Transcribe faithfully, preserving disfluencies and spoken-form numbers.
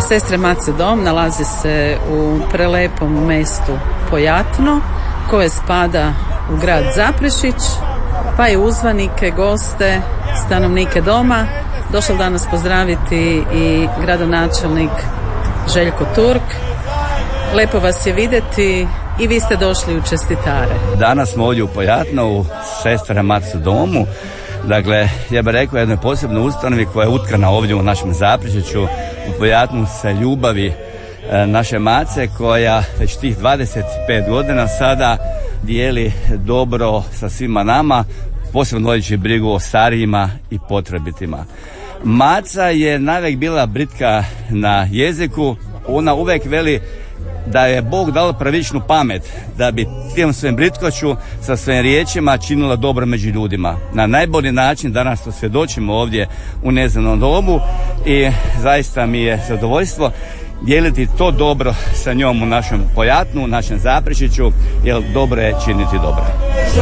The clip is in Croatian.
Sestre Mace dom nalazi se u prelepom mestu Pojatno, koje spada u grad Zaprešić, pa i uzvanike, goste, stanovnike doma došao danas pozdraviti i gradonačelnik Željko Turk. Lepo vas je vidjeti i vi ste došli u čestitare. Danas smo ovdje u Pojatno u Sestre Mace domu. Dakle, ja bih rekao jednoj posebnoj ustanovi koja je utkana ovdje u našem Zaprešiću, u Pojatnu sa ljubavi e, naše Mace, koja već tih dvadeset pet godina sada dijeli dobro sa svima nama, posebno vodeći brigu o starijima i potrebitima. Maca je navijek bila britka na jeziku, ona uvijek veli da je Bog dao pravičnu pamet da bi tim svojim britkoću sa svojim riječima činila dobro među ljudima. Na najbolji način danas to svjedočimo ovdje u njezinom domu i zaista mi je zadovoljstvo dijeliti to dobro sa njom u našem Pojatnu, u našem Zaprešiću, jer dobro je činiti dobro.